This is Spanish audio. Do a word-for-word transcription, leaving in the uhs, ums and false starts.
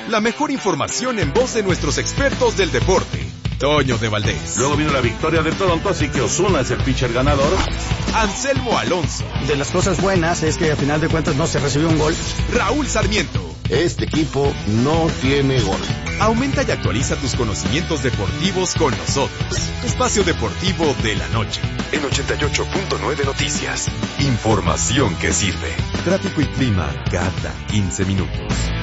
La mejor información en voz de nuestros expertos del deporte. Toño de Valdés. Luego vino la victoria de Toronto, así que Ozuna es el pitcher ganador. Anselmo Alonso. De las cosas buenas es que a final de cuentas no se recibió un gol. Raúl Sarmiento. Este equipo no tiene gol. Aumenta y actualiza tus conocimientos deportivos con nosotros. Espacio Deportivo de la Noche. En ochenta y ocho punto nueve Noticias. Información que sirve. Tráfico y clima cada quince minutos.